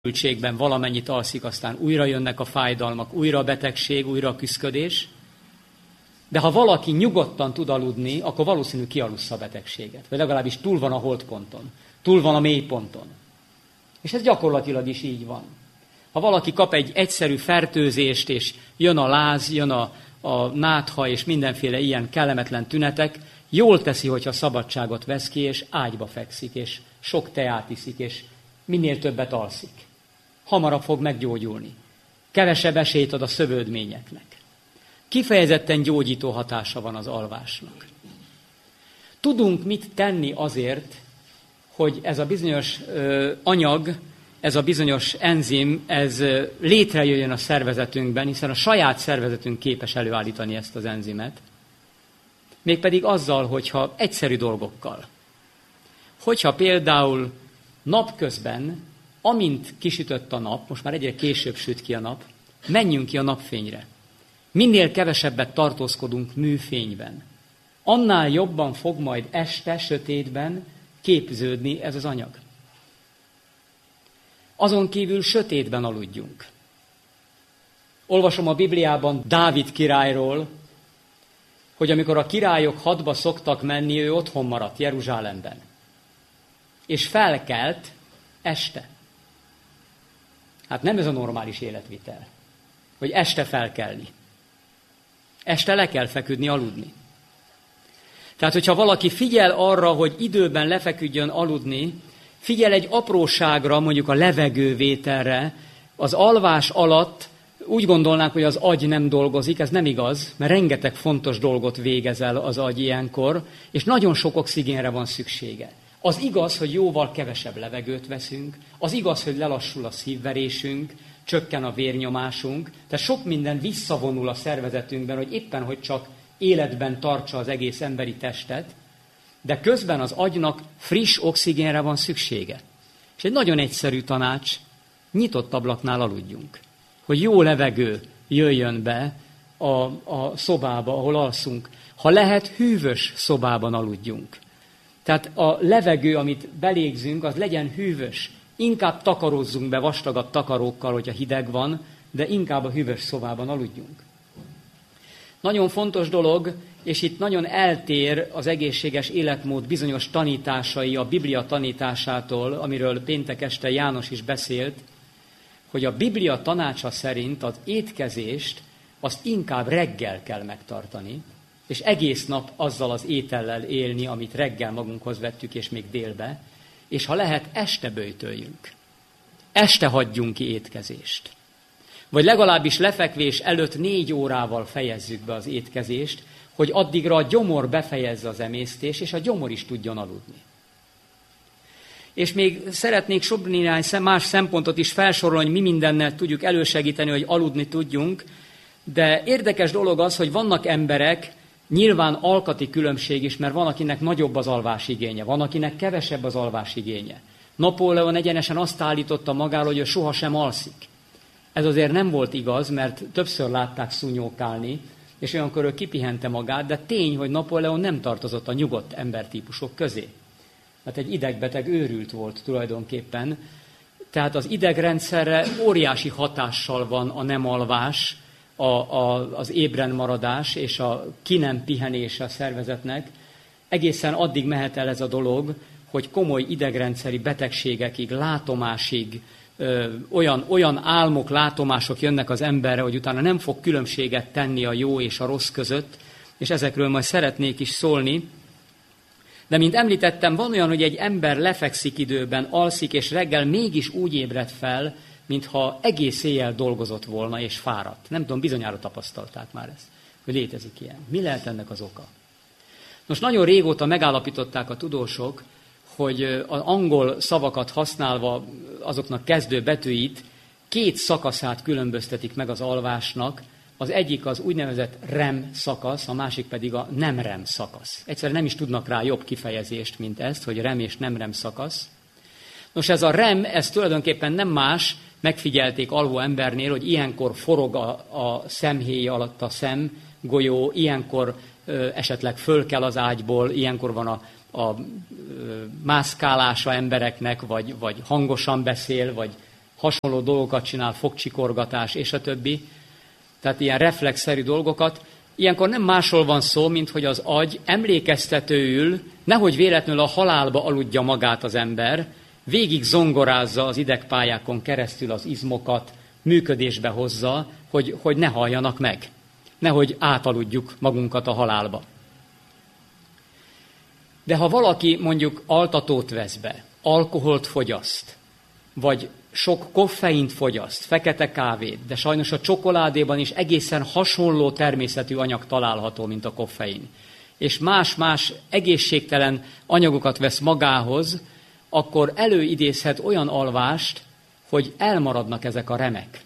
feszültségben valamennyit alszik, aztán újra jönnek a fájdalmak, újra a betegség, újra a küszködés. De ha valaki nyugodtan tud aludni, akkor valószínű kialussza a betegséget. Vagy legalábbis túl van a holdponton, túl van a mélyponton. És ez gyakorlatilag is így van. Ha valaki kap egy egyszerű fertőzést, és jön a láz, jön a nátha, és mindenféle ilyen kellemetlen tünetek, jól teszi, hogyha szabadságot vesz ki, és ágyba fekszik, és sok teát iszik, és minél többet alszik. Hamarabb fog meggyógyulni. Kevesebb esélyt ad a szövődményeknek. Kifejezetten gyógyító hatása van az alvásnak. Tudunk mit tenni azért, hogy ez a bizonyos anyag, ez a bizonyos enzim, ez létrejöjjön a szervezetünkben, hiszen a saját szervezetünk képes előállítani ezt az enzimet. Mégpedig azzal, hogyha egyszerű dolgokkal. Hogyha például napközben, amint kisütött a nap, most már egyre később süt ki a nap, menjünk ki a napfényre. Minél kevesebbet tartózkodunk műfényben, annál jobban fog majd este, sötétben képződni ez az anyag. Azon kívül sötétben aludjunk. Olvasom a Bibliában Dávid királyról, hogy amikor a királyok hadba szoktak menni, ő otthon maradt Jeruzsálemben. És felkelt este. Hát nem ez a normális életvitel, hogy este felkelni. Este le kell feküdni, aludni. Tehát, hogyha valaki figyel arra, hogy időben lefeküdjön aludni, figyel egy apróságra, mondjuk a levegővételre, az alvás alatt úgy gondolnánk, hogy az agy nem dolgozik, ez nem igaz, mert rengeteg fontos dolgot végez el az agy ilyenkor, és nagyon sok oxigénre van szüksége. Az igaz, hogy jóval kevesebb levegőt veszünk, az igaz, hogy lelassul a szívverésünk, csökken a vérnyomásunk, tehát sok minden visszavonul a szervezetünkben, hogy éppen, hogy csak életben tartsa az egész emberi testet, de közben az agynak friss oxigénre van szüksége. És egy nagyon egyszerű tanács, nyitott ablaknál aludjunk. Hogy jó levegő jöjjön be a szobába, ahol alszunk. Ha lehet, hűvös szobában aludjunk. Tehát a levegő, amit belégzünk, az legyen hűvös. Inkább takarozzunk be vastagabb takarókkal, hogyha hideg van, de inkább a hűvös szobában aludjunk. Nagyon fontos dolog, és itt nagyon eltér az egészséges életmód bizonyos tanításai a Biblia tanításától, amiről péntek este János is beszélt, hogy a Biblia tanácsa szerint az étkezést azt inkább reggel kell megtartani, és egész nap azzal az étellel élni, amit reggel magunkhoz vettük, és még délbe, és ha lehet, este böjtöljünk. Este hagyjunk ki étkezést. Vagy legalábbis lefekvés előtt 4 órával fejezzük be az étkezést, hogy addigra a gyomor befejezze az emésztést, és a gyomor is tudjon aludni. És még szeretnék sok néhány más szempontot is felsorolni, hogy mi mindennel tudjuk elősegíteni, hogy aludni tudjunk, de érdekes dolog az, hogy vannak emberek, nyilván alkati különbség is, mert van, akinek nagyobb az alvásigénye, van, akinek kevesebb az alvásigénye. Napóleon egyenesen azt állította magáról, hogy ő sohasem alszik. Ez azért nem volt igaz, mert többször látták szúnyókálni, és olyankor ő kipihente magát, de tény, hogy Napóleon nem tartozott a nyugodt embertípusok közé. Hát egy idegbeteg őrült volt tulajdonképpen. Tehát az idegrendszerre óriási hatással van a nem alvás, az ébren maradás és a ki nem pihenése a szervezetnek. Egészen addig mehet el ez a dolog, hogy komoly idegrendszeri betegségekig, látomásig, olyan álmok, látomások jönnek az emberre, hogy utána nem fog különbséget tenni a jó és a rossz között, és ezekről majd szeretnék is szólni. De mint említettem, van olyan, hogy egy ember lefekszik időben, alszik, és reggel mégis úgy ébred fel, mintha egész éjjel dolgozott volna, és fáradt. Nem tudom, bizonyára tapasztalták már ezt, hogy létezik ilyen. Mi lehet ennek az oka? Most nagyon régóta megállapították a tudósok, hogy az angol szavakat használva azoknak kezdő betűit 2 szakaszát különböztetik meg az alvásnak. Az egyik az úgynevezett REM szakasz, a másik pedig a nem REM szakasz. Egyszerűen nem is tudnak rá jobb kifejezést, mint ezt, hogy REM és nem REM szakasz. Nos, ez a REM, ez tulajdonképpen nem más, megfigyelték alvó embernél, hogy ilyenkor forog a szemhéja alatt a szemgolyó, ilyenkor esetleg föl kell az ágyból, ilyenkor van a mászkálása embereknek, vagy hangosan beszél, vagy hasonló dolgokat csinál, fogcsikorgatás és a többi, tehát ilyen reflexzerű dolgokat. Ilyenkor nem másról van szó, mint hogy az agy emlékeztetőül, nehogy véletlenül a halálba aludja magát az ember, végig zongorázza az idegpályákon keresztül az izmokat, működésbe hozza, hogy ne halljanak meg. Nehogy átaludjuk magunkat a halálba. De ha valaki mondjuk altatót vesz be, alkoholt fogyaszt, vagy sok koffeint fogyaszt, fekete kávét, de sajnos a csokoládéban is egészen hasonló természetű anyag található, mint a koffein, és más-más egészségtelen anyagokat vesz magához, akkor előidézhet olyan alvást, hogy elmaradnak ezek a remek.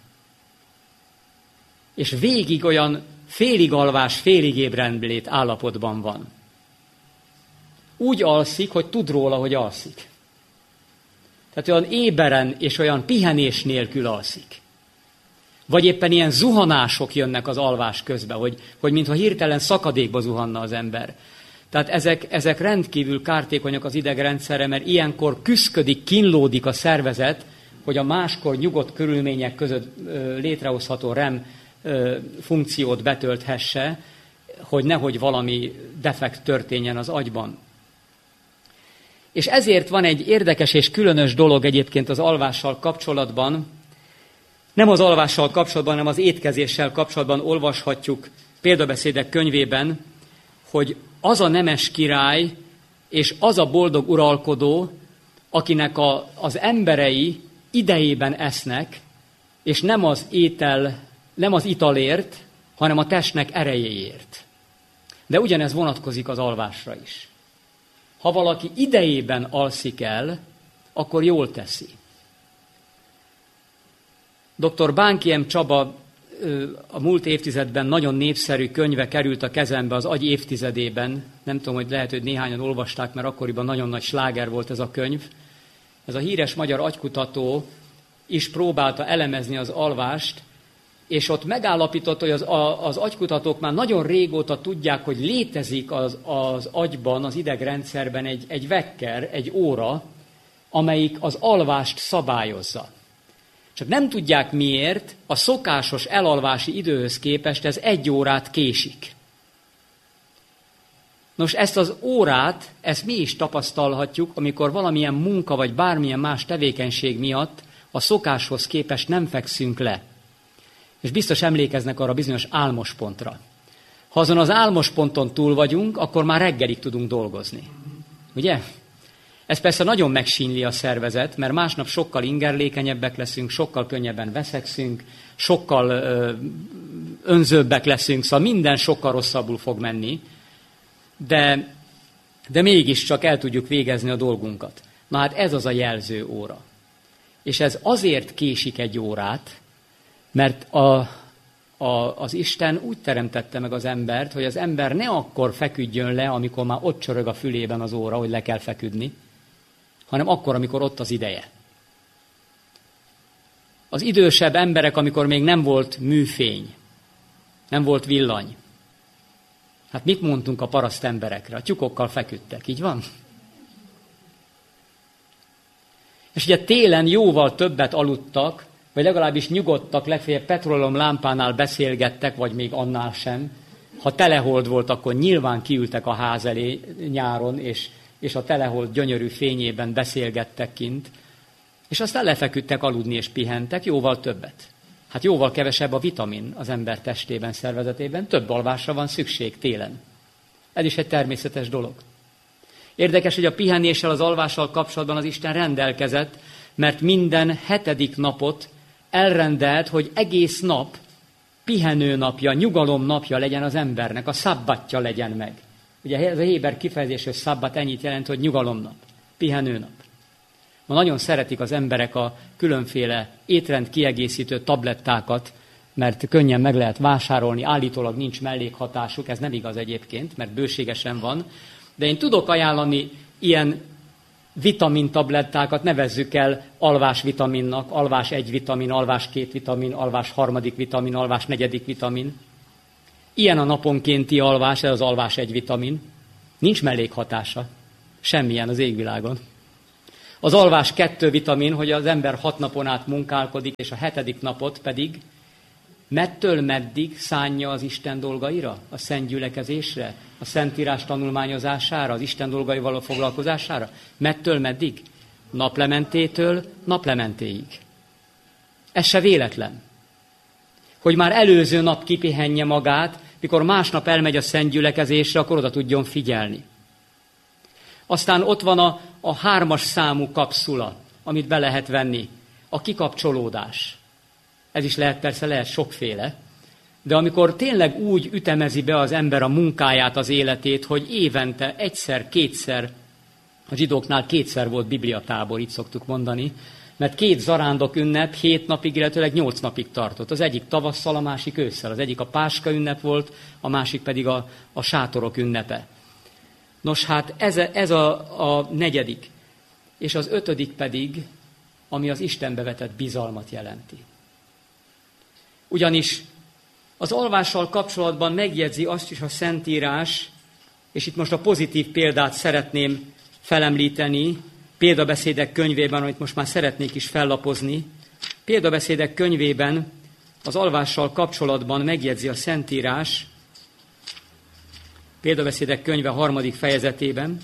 És végig olyan félig alvás, félig ébrenlét állapotban van. Úgy alszik, hogy tud róla, hogy alszik. Tehát olyan éberen és olyan pihenés nélkül alszik. Vagy éppen ilyen zuhanások jönnek az alvás közben, hogy mintha hirtelen szakadékba zuhanna az ember. Tehát ezek rendkívül kártékonyak az idegrendszerre, mert ilyenkor küszködik, kínlódik a szervezet, hogy a máskor nyugodt körülmények között létrehozható REM funkciót betölthesse, hogy nehogy valami defekt történjen az agyban. És ezért van egy érdekes és különös dolog egyébként az alvással kapcsolatban. Nem az alvással kapcsolatban, hanem az étkezéssel kapcsolatban olvashatjuk Példabeszédek könyvében, hogy az a nemes király és az a boldog uralkodó, akinek az emberei idejében esznek, és nem az italért, hanem a testnek erejéért. De ugyanez vonatkozik az alvásra is. Ha valaki idejében alszik el, akkor jól teszi. Dr. Bánkiem Csaba a múlt évtizedben nagyon népszerű könyve került a kezembe az agy évtizedében. Nem tudom, hogy lehet, hogy néhányan olvasták, mert akkoriban nagyon nagy sláger volt ez a könyv. Ez a híres magyar agykutató is próbálta elemezni az alvást, és ott megállapította, hogy az agykutatók már nagyon régóta tudják, hogy létezik az agyban, az idegrendszerben egy vekker, egy óra, amelyik az alvást szabályozza. Csak nem tudják miért, a szokásos elalvási időhöz képest ez 1 órát késik. Nos, ezt az órát, ezt mi is tapasztalhatjuk, amikor valamilyen munka vagy bármilyen más tevékenység miatt a szokáshoz képest nem fekszünk le. És biztos emlékeznek arra bizonyos álmospontra. Ha azon az álmosponton túl vagyunk, akkor már reggelig tudunk dolgozni. Ugye? Ez persze nagyon megsínli a szervezet, mert másnap sokkal ingerlékenyebbek leszünk, sokkal könnyebben veszekszünk, sokkal önzőbbek leszünk, szóval minden sokkal rosszabbul fog menni, de mégiscsak el tudjuk végezni a dolgunkat. Na hát ez az a jelző óra. És ez azért késik 1 órát, mert az Isten úgy teremtette meg az embert, hogy az ember ne akkor feküdjön le, amikor már ott csörög a fülében az óra, hogy le kell feküdni, hanem akkor, amikor ott az ideje. Az idősebb emberek, amikor még nem volt műfény, nem volt villany. Hát mit mondtunk a paraszt emberekre? A tyúkokkal feküdtek, így van? És ugye télen jóval többet aludtak, vagy legalábbis nyugodtak, legfeljebb petróleum lámpánál beszélgettek, vagy még annál sem. Ha telehold volt, akkor nyilván kiültek a ház elé nyáron, és a telehold gyönyörű fényében beszélgettek kint, és aztán lefeküdtek aludni és pihentek, jóval többet. Hát jóval kevesebb a vitamin az ember testében, szervezetében, több alvásra van szükség télen. Ez is egy természetes dolog. Érdekes, hogy a pihenéssel, az alvással kapcsolatban az Isten rendelkezett, mert minden 7. napot elrendelt, hogy egész nap pihenő napja, nyugalom napja legyen az embernek, a szabbatja legyen meg. Ugye ez a héber kifejezés, hogy szabbat ennyit jelent, hogy nyugalomnap, pihenőnap. Ma nagyon szeretik az emberek a különféle étrend kiegészítő tablettákat, mert könnyen meg lehet vásárolni, állítólag nincs mellékhatásuk, ez nem igaz egyébként, mert bőségesen van, de én tudok ajánlani ilyen vitamintablettákat, nevezzük el alvásvitaminnak, alvás 1 vitamin, alvás 2 vitamin, alvás 3. vitamin, alvás 4. vitamin. Ilyen a naponkénti alvás, ez az alvás 1 vitamin. Nincs mellékhatása. Semmilyen az égvilágon. Az alvás 2 vitamin, hogy az ember 6 napon át munkálkodik, és a 7. napot pedig mettől meddig szánja az Isten dolgaira, a szent gyülekezésre, a Szentírás tanulmányozására, az Isten dolgaival való foglalkozására? Mettől meddig? Naplementétől naplementéig. Ez se véletlen, hogy már előző nap kipihenje magát, mikor másnap elmegy a szent gyülekezésre, akkor oda tudjon figyelni. Aztán ott van a 3. számú kapszula, amit be lehet venni, a kikapcsolódás. Ez is lehet sokféle, de amikor tényleg úgy ütemezi be az ember a munkáját, az életét, hogy évente 1-2-szer, a zsidóknál 2-szer volt bibliatábor, így szoktuk mondani, mert 2 zarándok ünnep 7 napig, illetőleg 8 napig tartott. Az egyik tavasszal, a másik ősszel. Az egyik a Páska ünnep volt, a másik pedig a sátorok ünnepe. Nos, hát ez a 4. És az 5. pedig, ami az Istenbe vetett bizalmat jelenti. Ugyanis az alvással kapcsolatban megjegyzi azt is a Szentírás, és itt most a pozitív példát szeretném felemlíteni, Példabeszédek könyvében, amit most már szeretnék is fellapozni. Példabeszédek könyvében az alvással kapcsolatban megjegyzi a Szentírás, Példabeszédek könyve 3. fejezetében.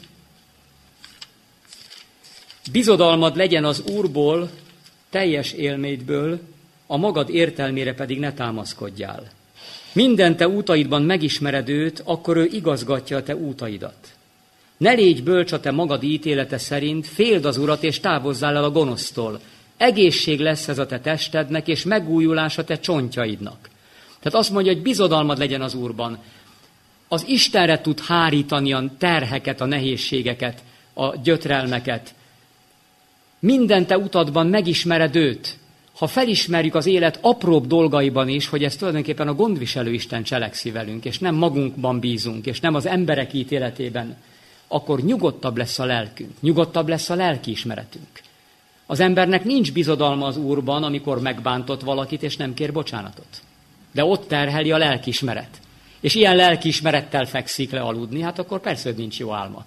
Bizodalmad legyen az Úrból, teljes élmédből, a magad értelmére pedig ne támaszkodjál. Minden te útaidban megismered őt, akkor ő igazgatja a te útaidat. Ne légy bölcs a te magad ítélete szerint, féld az Urat és távozzál el a gonosztól. Egészség lesz ez a te testednek, és megújulás a te csontjaidnak. Tehát azt mondja, hogy bizodalmad legyen az Úrban. Az Istenre tud hárítani a terheket, a nehézségeket, a gyötrelmeket. Minden te utadban megismered őt. Ha felismerjük az élet apróbb dolgaiban is, hogy ez tulajdonképpen a gondviselő Isten cselekszi velünk, és nem magunkban bízunk, és nem az emberek ítéletében, akkor nyugodtabb lesz a lelkünk, nyugodtabb lesz a lelkiismeretünk. Az embernek nincs bizodalma az Úrban, amikor megbántott valakit, és nem kér bocsánatot. De ott terheli a lelkiismeret. És ilyen lelkiismerettel fekszik le aludni, hát akkor persze, hogy nincs jó álma.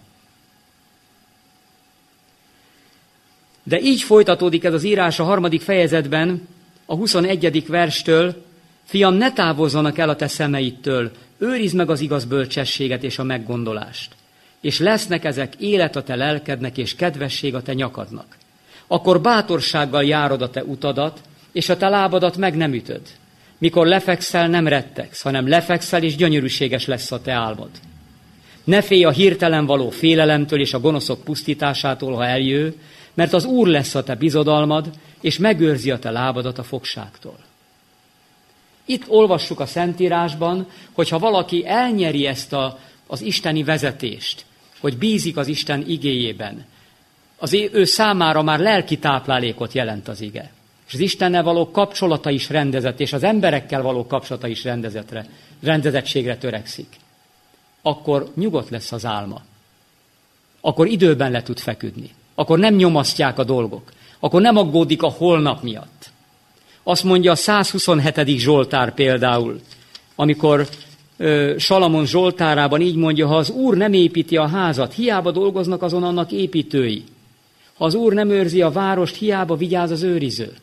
De így folytatódik ez az írás a 3. fejezetben, a 21. verstől: Fiam, ne távozzanak el a te szemeidtől, őrizd meg az igaz bölcsességet és a meggondolást, és lesznek ezek élet a te lelkednek és kedvesség a te nyakadnak. Akkor bátorsággal járod a te utadat, és a te lábadat meg nem ütöd. Mikor lefekszel, nem rettegsz, hanem lefekszel, és gyönyörűséges lesz a te álmod. Ne félj a hirtelen való félelemtől és a gonoszok pusztításától, ha eljő, mert az Úr lesz a te bizodalmad, és megőrzi a te lábadat a fogságtól. Itt olvassuk a Szentírásban, hogyha valaki elnyeri ezt az isteni vezetést, hogy bízik az Isten igéjében, ő számára már lelki táplálékot jelent az ige. És az Istennel való kapcsolata is rendezett, és az emberekkel való kapcsolata is rendezettségre törekszik. Akkor nyugodt lesz az álma. Akkor időben le tud feküdni. Akkor nem nyomasztják a dolgok. Akkor nem aggódik a holnap miatt. Azt mondja a 127. Zsoltár például, amikor Salamon Zsoltárában így mondja: ha az Úr nem építi a házat, hiába dolgoznak azon annak építői. Ha az Úr nem őrzi a várost, hiába vigyáz az őriző.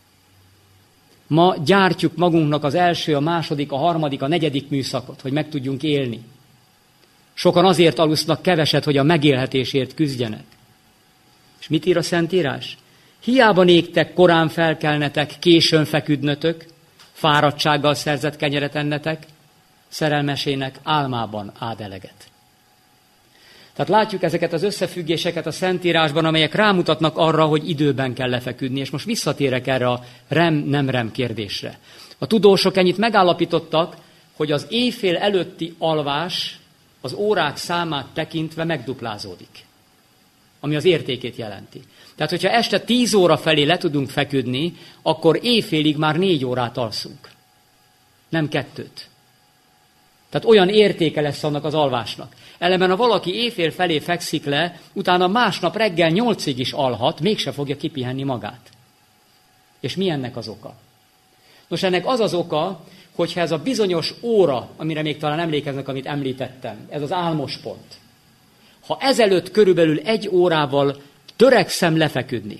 Ma gyártjuk magunknak az első, a második, a harmadik, a 4. műszakot, hogy meg tudjunk élni. Sokan azért alusznak keveset, hogy a megélhetésért küzdjenek. És mit ír a Szentírás? Hiába néktek korán felkelnetek, későn feküdnötök, fáradtsággal szerzett kenyeret ennetek, szerelmesének álmában áld eleget. Tehát látjuk ezeket az összefüggéseket a Szentírásban, amelyek rámutatnak arra, hogy időben kell lefeküdni. És most visszatérek erre a rem-nem rem kérdésre. A tudósok ennyit megállapítottak, hogy az éjfél előtti alvás az órák számát tekintve megduplázódik, ami az értékét jelenti. Tehát, hogyha este 10 óra felé le tudunk feküdni, akkor éjfélig már 4 órát alszunk. Nem 2. Tehát olyan értéke lesz annak az alvásnak. Ellenben, ha valaki éjfél felé fekszik le, utána másnap reggel 8-ig is alhat, mégse fogja kipihenni magát. És mi ennek az oka? Nos, ennek az az oka, hogyha ez a bizonyos óra, amire még talán emlékeznek, amit említettem, ez az álmos pont. Ha ezelőtt körülbelül 1 órával Törekszem lefeküdni.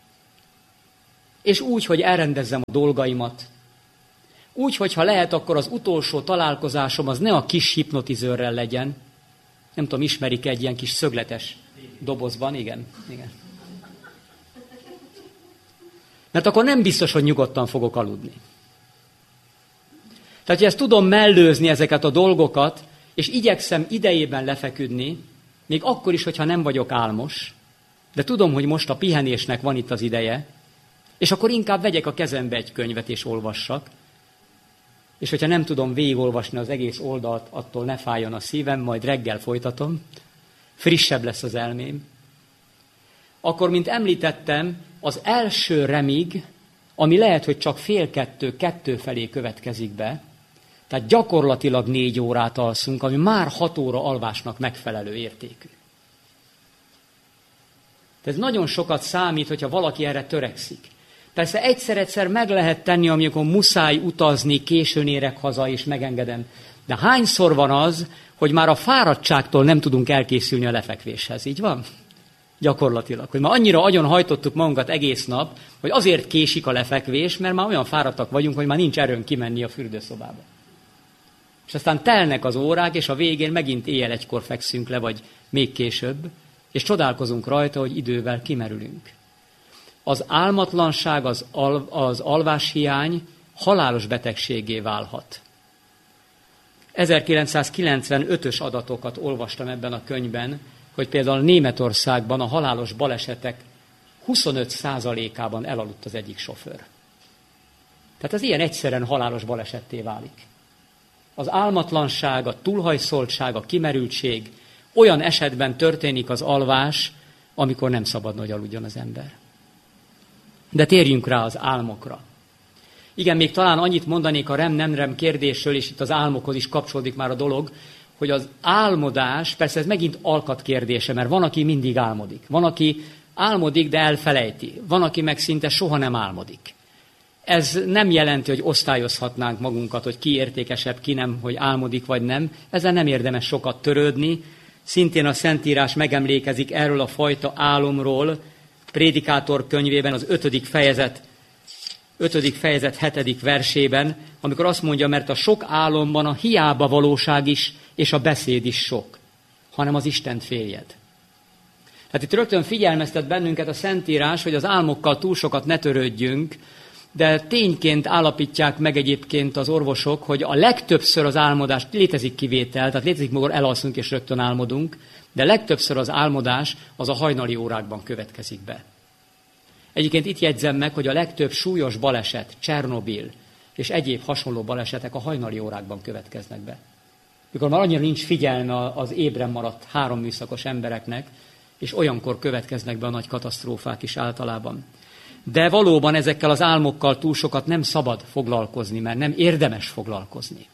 És úgy, hogy elrendezzem a dolgaimat. Úgy, hogyha lehet, akkor az utolsó találkozásom az ne a kis hipnotizőrrel legyen. Nem tudom, ismerik egy ilyen kis szögletes dobozban? Igen. Mert akkor nem biztos, hogy nyugodtan fogok aludni. Tehát, hogy ezt tudom mellőzni ezeket a dolgokat, és igyekszem idejében lefeküdni, még akkor is, hogyha nem vagyok álmos, de tudom, hogy most a pihenésnek van itt az ideje, és akkor inkább vegyek a kezembe egy könyvet és olvassak, és hogyha nem tudom végigolvasni az egész oldalt, attól ne fájjon a szívem, majd reggel folytatom, frissebb lesz az elmém. Akkor, mint említettem, az első remig, ami lehet, hogy csak 1:30-2 felé következik be, tehát gyakorlatilag 4 órát alszunk, ami már 6 óra alvásnak megfelelő értékű. Ez nagyon sokat számít, hogyha valaki erre törekszik. Persze egyszer meg lehet tenni, amikor muszáj utazni, későn érek haza, és megengedem. De hányszor van az, hogy már a fáradtságtól nem tudunk elkészülni a lefekvéshez, így van? Gyakorlatilag. Hogy már annyira agyon hajtottuk magunkat egész nap, hogy azért késik a lefekvés, mert már olyan fáradtak vagyunk, hogy már nincs erőnk kimenni a fürdőszobába. És aztán telnek az órák, és a végén megint éjjel 1-kor fekszünk le, vagy még később, és csodálkozunk rajta, hogy idővel kimerülünk. Az álmatlanság, az alváshiány halálos betegségé válhat. 1995-ös adatokat olvastam ebben a könyvben, hogy például Németországban a halálos balesetek 25%-ában elaludt az egyik sofőr. Tehát ez ilyen egyszerűen halálos balesetté válik. Az álmatlanság, a túlhajszoltság, a kimerültség, olyan esetben történik az alvás, amikor nem szabadna, hogy aludjon az ember. De térjünk rá az álmokra. Igen, még talán annyit mondanék a rem-nem-rem kérdésről, és itt az álmokhoz is kapcsolódik már a dolog, hogy az álmodás, persze ez megint alkat kérdése, mert van, aki mindig álmodik. Van, aki álmodik, de elfelejti. Van, aki meg szinte soha nem álmodik. Ez nem jelenti, hogy osztályozhatnánk magunkat, hogy ki értékesebb, ki nem, hogy álmodik vagy nem. Ezzel nem érdemes sokat törődni. Szintén a Szentírás megemlékezik erről a fajta álomról, Prédikátor könyvében, az 5. fejezet 7. versében, amikor azt mondja, mert a sok álomban a hiába valóság is, és a beszéd is sok, hanem az Istent féljed. Tehát itt rögtön figyelmeztet bennünket a Szentírás, hogy az álmokkal túl sokat ne törődjünk, de tényként állapítják meg egyébként az orvosok, hogy a legtöbbször az álmodás, létezik kivétel, tehát létezik, mikor elalszunk és rögtön álmodunk, de legtöbbször az álmodás az a hajnali órákban következik be. Egyébként itt jegyzem meg, hogy a legtöbb súlyos baleset, Csernobil és egyéb hasonló balesetek a hajnali órákban következnek be. Mikor már annyira nincs figyelme az ébren maradt 3 műszakos embereknek, és olyankor következnek be a nagy katasztrófák is általában. De valóban ezekkel az álmokkal túl sokat nem szabad foglalkozni, mert nem érdemes foglalkozni.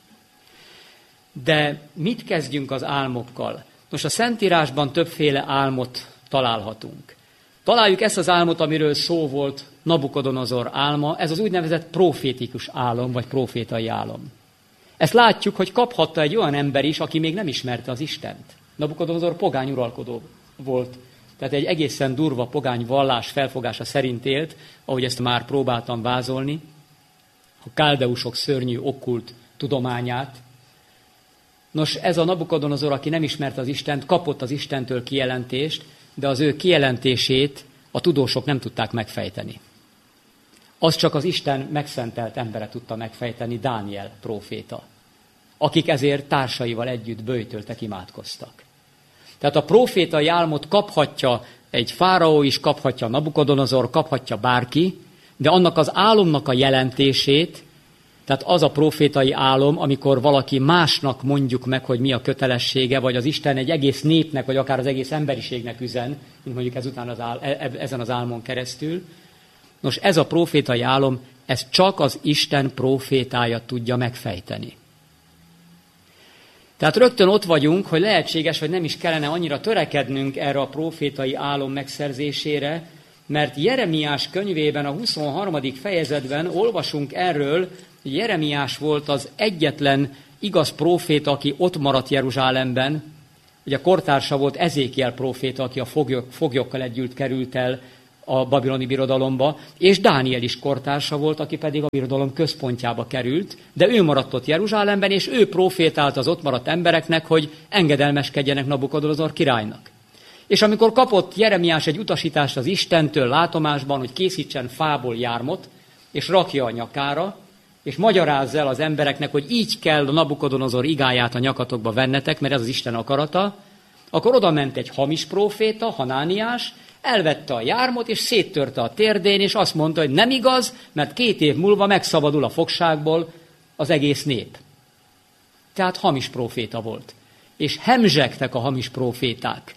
De mit kezdjünk az álmokkal? Most a Szentírásban többféle álmot találhatunk. Találjuk ezt az álmot, amiről szó volt, Nabukodonozor álma, ez az úgynevezett profétikus álom, vagy profétai álom. Ezt látjuk, hogy kaphatta egy olyan ember is, aki még nem ismerte az Istent. Nabukodonozor pogány uralkodó volt, tehát egy egészen durva pogány vallás felfogása szerint élt, ahogy ezt már próbáltam vázolni, a káldeusok szörnyű okkult tudományát. Nos, ez a Nabukodonozor, aki nem ismerte az Istent, kapott az Istentől kijelentést, de az ő kijelentését a tudósok nem tudták megfejteni. Az csak az Isten megszentelt embere tudta megfejteni, Dániel próféta, akik ezért társaival együtt böjtöltek, imádkoztak. Tehát a prófétai álmot kaphatja egy fáraó is, kaphatja Nabukodonozor, kaphatja bárki, de annak az álomnak a jelentését, tehát az a profétai álom, amikor valaki másnak mondjuk meg, hogy mi a kötelessége, vagy az Isten egy egész népnek, vagy akár az egész emberiségnek üzen, mint mondjuk ezután ezen az álmon keresztül. Nos, ez a profétai álom, ez csak az Isten profétája tudja megfejteni. Tehát rögtön ott vagyunk, hogy lehetséges, hogy nem is kellene annyira törekednünk erre a profétai álom megszerzésére, mert Jeremiás könyvében, a 23. fejezetben olvasunk erről, hogy Jeremiás volt az egyetlen igaz próféta, aki ott maradt Jeruzsálemben, Ugye kortársa volt Ezékiel próféta, aki a foglyokkal együtt került el a babiloni birodalomba, és Dániel is kortársa volt, aki pedig a birodalom központjába került, de ő maradt ott Jeruzsálemben, és ő prófétált az ott maradt embereknek, hogy engedelmeskedjenek Nabukadnezar királynak. És amikor kapott Jeremiás egy utasítást az Istentől látomásban, hogy készítsen fából jármot, és rakja a nyakára, és magyarázza el az embereknek, hogy így kell a Nabukadnezar igáját a nyakatokba vennetek, mert ez az Isten akarata, akkor oda ment egy hamis próféta, Hanániás, elvette a jármot, és széttörte a térdén, és azt mondta, hogy nem igaz, mert 2 év múlva megszabadul a fogságból az egész nép. Tehát hamis próféta volt. És hemzsegtek a hamis próféták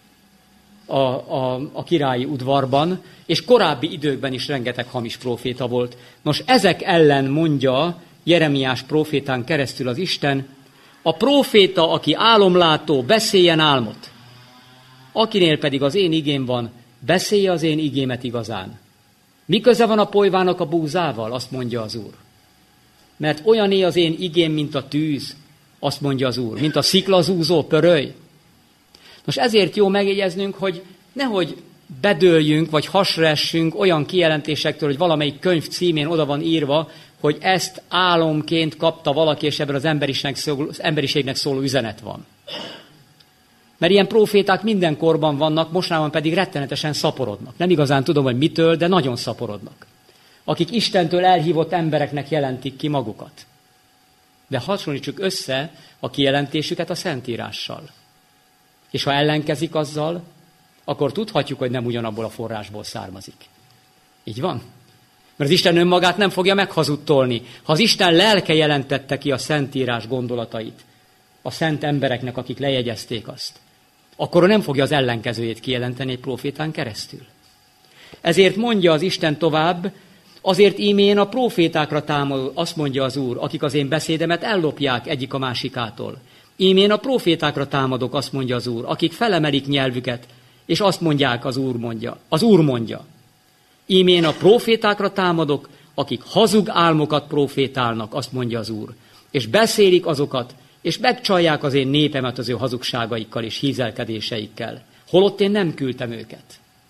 a királyi udvarban, és korábbi időkben is rengeteg hamis próféta volt. Nos, ezek ellen mondja Jeremiás prófétán keresztül az Isten, a próféta, aki álomlátó, beszéljen álmot. Akinél pedig az én igém van, beszélje az én igémet igazán. Mi köze van a polyvának a búzával, azt mondja az Úr. Mert olyané az én igém, mint a tűz, azt mondja az Úr, mint a sziklazúzó pöröly. Most ezért jó megjegyeznünk, hogy nehogy bedőljünk, vagy hasra essünk olyan kijelentésektől, hogy valamelyik könyv címén oda van írva, hogy ezt álomként kapta valaki, és ebben az emberiségnek szóló üzenet van. Mert ilyen próféták minden korban vannak, mostanában pedig rettenetesen szaporodnak. Nem igazán tudom, hogy mitől, de nagyon szaporodnak. Akik Istentől elhívott embereknek jelentik ki magukat. De hasonlítsuk össze a kijelentésüket a Szentírással. És ha ellenkezik azzal, akkor tudhatjuk, hogy nem ugyanabból a forrásból származik. Így van? Mert az Isten önmagát nem fogja meghazudtolni. Ha az Isten lelke jelentette ki a Szentírás gondolatait a szent embereknek, akik lejegyezték azt, akkor nem fogja az ellenkezőjét kijelenteni egy prófétán keresztül. Ezért mondja az Isten tovább, azért íme a prófétákra támad, azt mondja az Úr, akik az én beszédemet ellopják egyik a másikától. Ímén a prófétákra támadok, azt mondja az Úr, akik felemelik nyelvüket, és azt mondják, az Úr mondja. Ímén a prófétákra támadok, akik hazug álmokat prófétálnak, azt mondja az Úr, és beszélik azokat, és megcsalják az én népemet az ő hazugságaikkal és hízelkedéseikkel, holott én nem küldtem őket.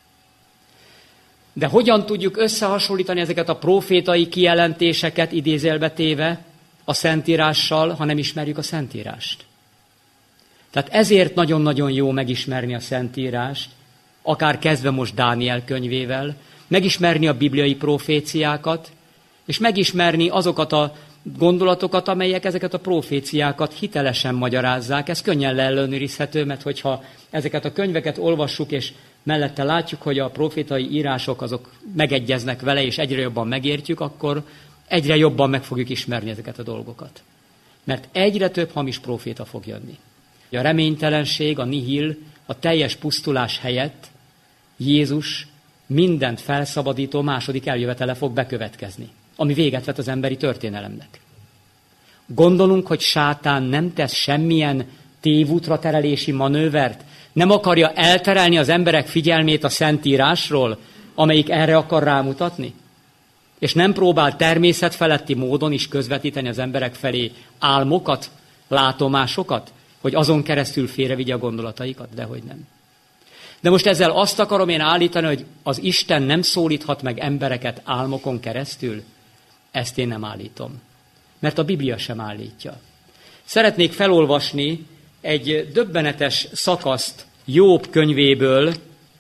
De hogyan tudjuk összehasonlítani ezeket a prófétai kijelentéseket idézőjelbe téve a Szentírással, ha nem ismerjük a Szentírást? Tehát ezért nagyon-nagyon jó megismerni a Szentírást, akár kezdve most Dániel könyvével, megismerni a bibliai proféciákat, és megismerni azokat a gondolatokat, amelyek ezeket a proféciákat hitelesen magyarázzák. Ez könnyen leellenőrizhető, mert hogyha ezeket a könyveket olvassuk, és mellette látjuk, hogy a profétai írások azok megegyeznek vele, és egyre jobban megértjük, akkor egyre jobban meg fogjuk ismerni ezeket a dolgokat. Mert egyre több hamis próféta fog jönni. A reménytelenség, a nihil, a teljes pusztulás helyett Jézus mindent felszabadító második eljövetele fog bekövetkezni, ami véget vet az emberi történelemnek. Gondolunk, hogy sátán nem tesz semmilyen tévútra terelési manővert, nem akarja elterelni az emberek figyelmét a Szentírásról, amelyik erre akar rámutatni? És nem próbál természetfeletti módon is közvetíteni az emberek felé álmokat, látomásokat, hogy azon keresztül félrevigye a gondolataikat? Dehogy nem. De most ezzel azt akarom én állítani, hogy az Isten nem szólíthat meg embereket álmokon keresztül? Ezt én nem állítom. Mert a Biblia sem állítja. Szeretnék felolvasni egy döbbenetes szakaszt Jób könyvéből.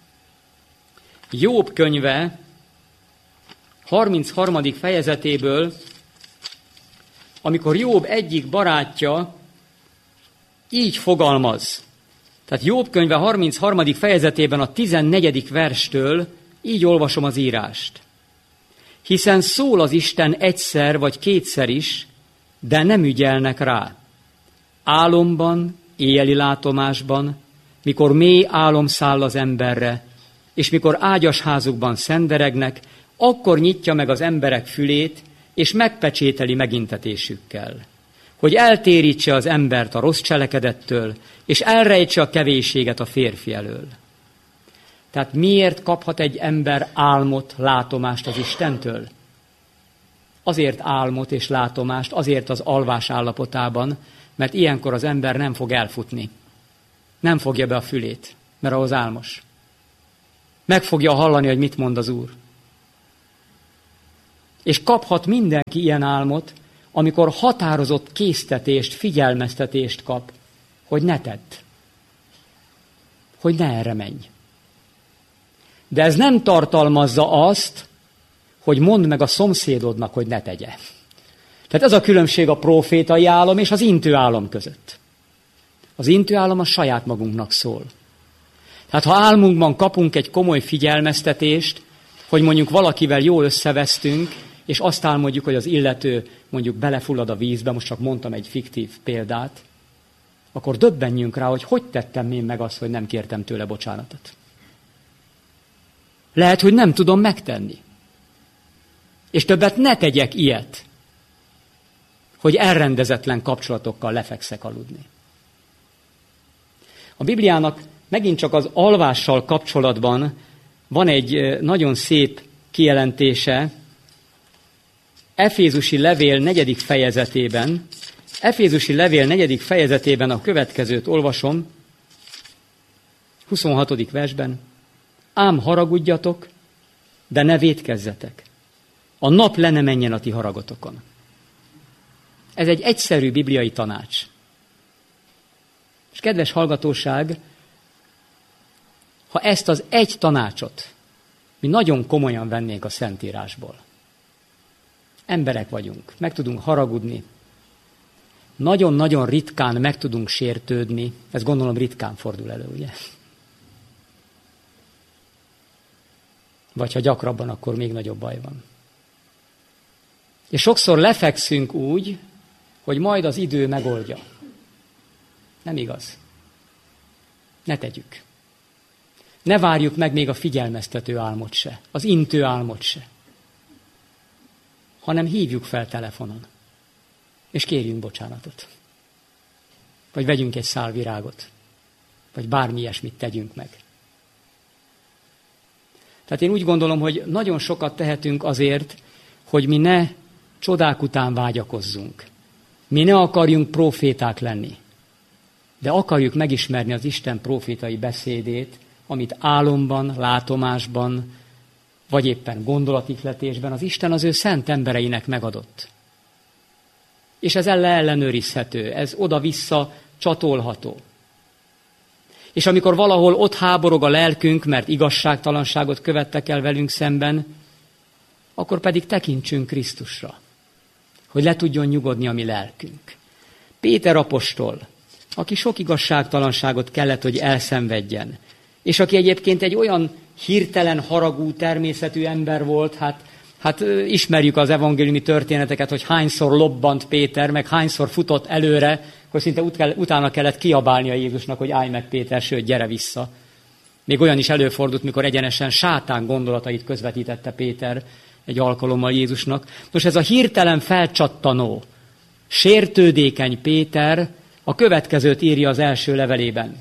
Jób könyve 33. fejezetéből, amikor Jób egyik barátja így fogalmaz. Tehát Jób könyve 33. fejezetében a 14. verstől így olvasom az írást. Hiszen szól az Isten egyszer vagy kétszer is, de nem ügyelnek rá. Álomban, éjjeli látomásban, mikor mély álom száll az emberre, és mikor ágyas házukban szenderegnek, akkor nyitja meg az emberek fülét, és megpecsételi megintetésükkel, hogy eltérítse az embert a rossz cselekedettől, és elrejtse a kevésséget a férfi elől. Tehát miért kaphat egy ember álmot, látomást az Istentől? Azért álmot és látomást, azért az alvás állapotában, mert ilyenkor az ember nem fog elfutni. Nem fogja be a fülét, mert ahhoz álmos. Meg fogja hallani, hogy mit mond az Úr. És kaphat mindenki ilyen álmot, amikor határozott késztetést, figyelmeztetést kap, hogy ne tedd. Hogy ne erre menj. De ez nem tartalmazza azt, hogy mondd meg a szomszédodnak, hogy ne tegye. Tehát ez a különbség a profétai álom és az intő álom között. Az intő álom a saját magunknak szól. Tehát ha álmunkban kapunk egy komoly figyelmeztetést, hogy mondjuk valakivel jól összevesztünk, és azt álmodjuk, hogy az illető mondjuk belefullad a vízbe, most csak mondtam egy fiktív példát, akkor döbbenjünk rá, hogy tettem én meg azt, hogy nem kértem tőle bocsánatot. Lehet, hogy nem tudom megtenni. És többet ne tegyek ilyet, hogy elrendezetlen kapcsolatokkal lefekszek aludni. A Bibliának megint csak az alvással kapcsolatban van egy nagyon szép kijelentése, Efézusi levél 4. fejezetében. Efézusi levél 4. fejezetében a következőt olvasom, 26. versben. Ám haragudjatok, de ne vétkezzetek. A nap le ne menjen a ti haragotokon. Ez egy egyszerű bibliai tanács. És kedves hallgatóság, ha ezt az egy tanácsot mi nagyon komolyan vennénk a Szentírásból. Emberek vagyunk, meg tudunk haragudni, nagyon-nagyon ritkán meg tudunk sértődni, ez gondolom ritkán fordul elő, ugye? Vagy ha gyakrabban, akkor még nagyobb baj van. És sokszor lefekszünk úgy, hogy majd az idő megoldja. Nem igaz. Ne tegyük. Ne várjuk meg még a figyelmeztető álmot se, az intő álmot se, hanem hívjuk fel telefonon, és kérjünk bocsánatot. Vagy vegyünk egy szál virágot, vagy bármi ilyesmit tegyünk meg. Tehát én úgy gondolom, hogy nagyon sokat tehetünk azért, hogy mi ne csodák után vágyakozzunk. Mi ne akarjunk proféták lenni, de akarjuk megismerni az Isten profétai beszédét, amit álomban, látomásban, vagy éppen gondolatikletésben az Isten az ő szent embereinek megadott. És ez ellenőrizhető, ez oda-vissza csatolható. És amikor valahol ott háborog a lelkünk, mert igazságtalanságot követtek el velünk szemben, akkor pedig tekintsünk Krisztusra, hogy le tudjon nyugodni a mi lelkünk. Péter apostol, aki sok igazságtalanságot kellett, hogy elszenvedjen, és aki egyébként egy olyan hirtelen haragú természetű ember volt, hát ismerjük az evangéliumi történeteket, hogy hányszor lobbant Péter, meg hányszor futott előre, hogy szinte utána kellett kiabálnia Jézusnak, hogy állj meg Péter, sőt, gyere vissza. Még olyan is előfordult, mikor egyenesen sátán gondolatait közvetítette Péter egy alkalommal Jézusnak. Nos, ez a hirtelen felcsattanó, sértődékeny Péter a következőt írja az első levelében.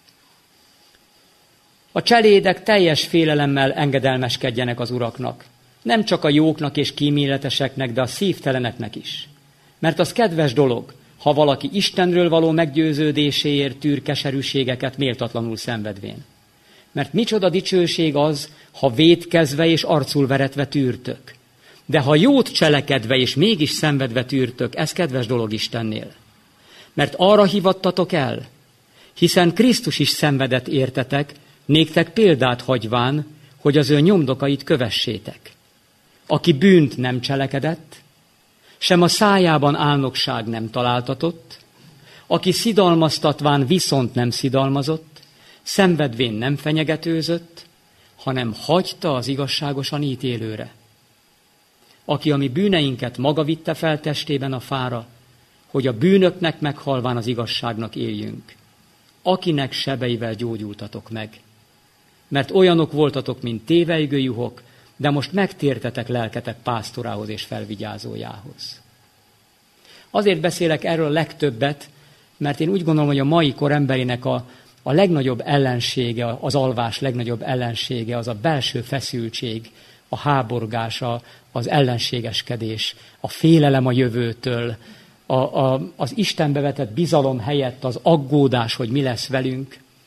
A cselédek teljes félelemmel engedelmeskedjenek az uraknak. Nem csak a jóknak és kíméleteseknek, de a szívteleneknek is. Mert az kedves dolog, ha valaki Istenről való meggyőződéséért tűr keserűségeket méltatlanul szenvedvén. Mert micsoda dicsőség az, ha vétkezve és arcul veretve tűrtök. De ha jót cselekedve és mégis szenvedve tűrtök, ez kedves dolog Istennél. Mert arra hívattatok el, hiszen Krisztus is szenvedett értetek, néktek példát hagyván, hogy az ő nyomdokait kövessétek. Aki bűnt nem cselekedett, sem a szájában álnokság nem találtatott, aki szidalmaztatván viszont nem szidalmazott, szenvedvén nem fenyegetőzött, hanem hagyta az igazságosan ítélőre. Aki a mi bűneinket maga vitte fel testében a fára, hogy a bűnöknek meghalván az igazságnak éljünk. Akinek sebeivel gyógyultatok meg. Mert olyanok voltatok, mint tévelygő juhok, de most megtértetek lelketek pásztorához és felvigyázójához. Azért beszélek erről a legtöbbet, mert én úgy gondolom, hogy a mai kor emberének a legnagyobb ellensége, az alvás legnagyobb ellensége, az a belső feszültség, a háborgás, az ellenségeskedés, a félelem a jövőtől, az Istenbe vetett bizalom helyett az aggódás, hogy mi lesz velünk.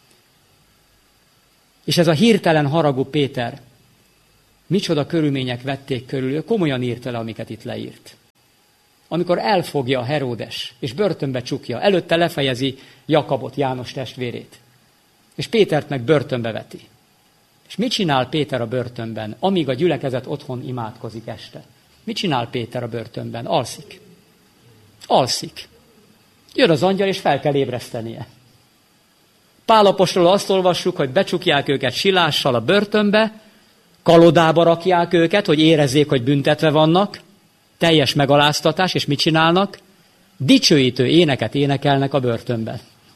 És ez a hirtelen haragú Péter, micsoda körülmények vették körül, ő komolyan írta le, amiket itt leírt. Amikor elfogja Heródes, és börtönbe csukja, előtte lefejezi Jakabot, János testvérét. És Pétert meg börtönbe veti. És mit csinál Péter a börtönben, amíg a gyülekezet otthon imádkozik este? Mit csinál Péter a börtönben? Alszik. Alszik. Jön az angyal, és fel kell ébresztenie. Pál apostolról azt olvassuk, hogy becsukják őket silással a börtönbe, kalodába rakják őket, hogy érezzék, hogy büntetve vannak, teljes megaláztatás, és mit csinálnak? Dicsőítő éneket énekelnek a börtönben.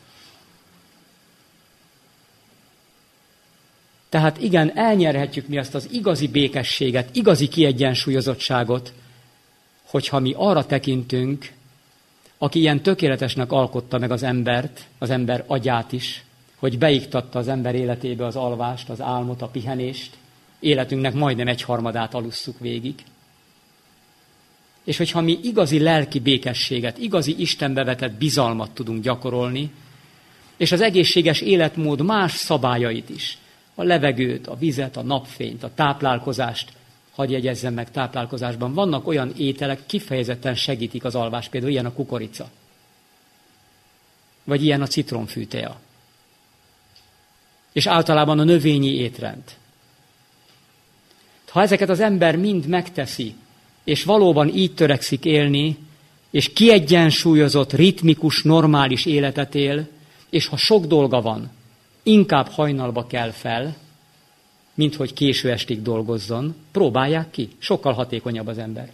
Tehát igen, elnyerhetjük mi azt az igazi békességet, igazi kiegyensúlyozottságot, hogyha mi arra tekintünk, aki ilyen tökéletesnek alkotta meg az embert, az ember agyát is, hogy beiktatta az ember életébe az alvást, az álmot, a pihenést, életünknek majdnem 1/3 alusszuk végig. És hogyha mi igazi lelki békességet, igazi Istenbe vetett bizalmat tudunk gyakorolni, és az egészséges életmód más szabályait is, a levegőt, a vizet, a napfényt, a táplálkozást, hadd jegyezzem meg, táplálkozásban vannak olyan ételek, kifejezetten segítik az alvást, például ilyen a kukorica, vagy ilyen a citromfűtea, és általában a növényi étrend. Ha ezeket az ember mind megteszi, és valóban így törekszik élni, és kiegyensúlyozott, ritmikus, normális életet él, és ha sok dolga van, inkább hajnalba kell fel, mint hogy késő estig dolgozzon, próbálják ki, sokkal hatékonyabb az ember.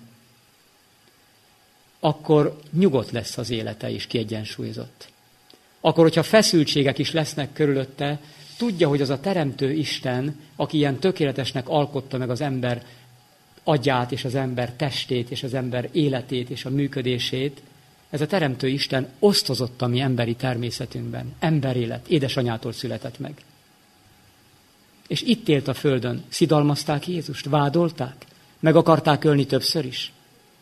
Akkor nyugodt lesz az élete is, kiegyensúlyozott. Akkor, hogyha feszültségek is lesznek körülötte, tudja, hogy az a teremtő Isten, aki ilyen tökéletesnek alkotta meg az ember agyát, és az ember testét, és az ember életét, és a működését, ez a teremtő Isten osztozott a mi emberi természetünkben. Emberélet, édesanyától született meg. És itt élt a földön. Szidalmazták Jézust, vádolták, meg akarták ölni többször is.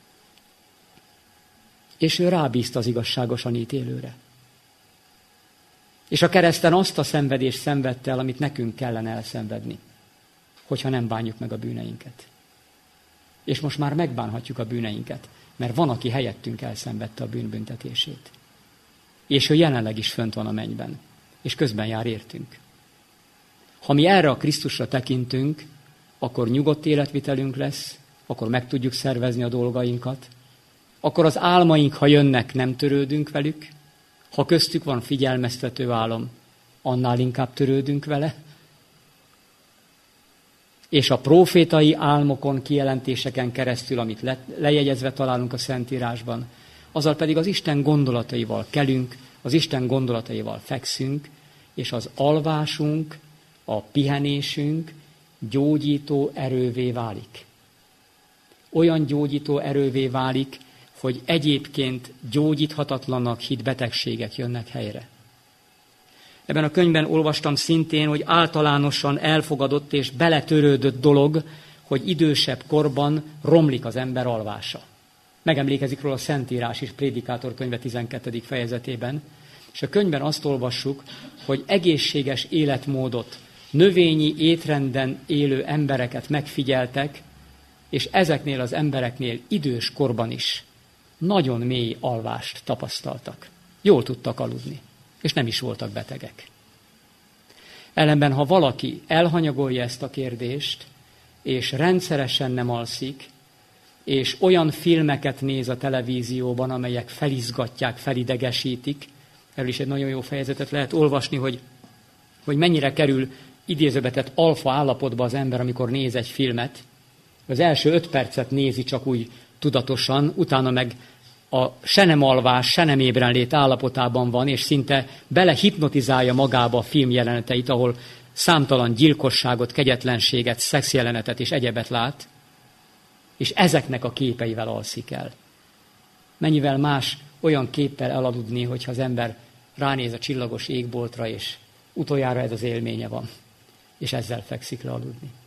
És ő rábízta az igazságosan ítélőre. És a kereszten azt a szenvedést szenvedte el, amit nekünk kellene elszenvedni, hogyha nem bánjuk meg a bűneinket. És most már megbánhatjuk a bűneinket, mert van, aki helyettünk elszenvedte a bűnbüntetését. És ő jelenleg is fönt van a mennyben, és közben jár értünk. Ha mi erre a Krisztusra tekintünk, akkor nyugodt életvitelünk lesz, akkor meg tudjuk szervezni a dolgainkat, akkor az álmaink, ha jönnek, nem törődünk velük, ha köztük van figyelmeztető álom, annál inkább törődünk vele, és a prófétai álmokon, kijelentéseken keresztül, amit lejegyezve találunk a Szentírásban, azzal pedig az Isten gondolataival kelünk, az Isten gondolataival fekszünk, és az alvásunk, a pihenésünk gyógyító erővé válik. Olyan gyógyító erővé válik, hogy egyébként gyógyíthatatlannak hitt betegségek jönnek helyre. Ebben a könyvben olvastam szintén, hogy általánosan elfogadott és beletörődött dolog, hogy idősebb korban romlik az ember alvása. Megemlékezik róla a Szentírás is, Prédikátor könyve 12. fejezetében, és a könyvben azt olvassuk, hogy egészséges életmódot, növényi étrenden élő embereket megfigyeltek, és ezeknél az embereknél idős korban is nagyon mély alvást tapasztaltak. Jól tudtak aludni, és nem is voltak betegek. Ellenben, ha valaki elhanyagolja ezt a kérdést, és rendszeresen nem alszik, és olyan filmeket néz a televízióban, amelyek felizgatják, felidegesítik, erről is egy nagyon jó fejezetet lehet olvasni, hogy mennyire kerül idézőbetett alfa állapotba az ember, amikor néz egy filmet. Az első 5 percet nézi csak úgy tudatosan, utána meg a se nem alvás, se nem ébrenlét állapotában van, és szinte belehipnotizálja magába a film jeleneteit, ahol számtalan gyilkosságot, kegyetlenséget, szexjelenetet és egyebet lát, és ezeknek a képeivel alszik el. Mennyivel más olyan képpel elaludni, hogyha az ember ránéz a csillagos égboltra, és utoljára ez az élménye van, és ezzel fekszik le aludni.